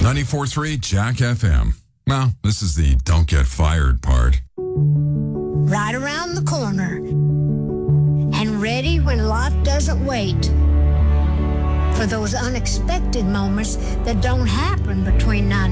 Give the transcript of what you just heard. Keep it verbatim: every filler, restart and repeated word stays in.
ninety-four point three Jack F M. Well, this is the don't get fired part. Right around the corner. And ready when life doesn't wait. For those unexpected moments that don't happen between nine